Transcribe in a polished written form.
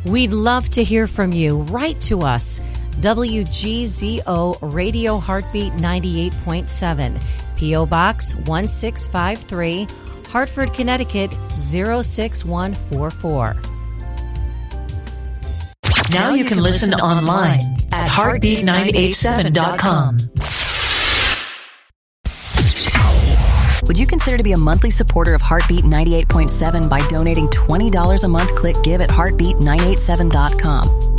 We'd love to hear from you. Write to us. WGZO Radio Heartbeat 98.7, P.O. Box 1653, Hartford, Connecticut 06144. Now you can listen online at heartbeat987.com. Would you consider to be a monthly supporter of Heartbeat 98.7 by donating $20 a month? Click Give at heartbeat987.com.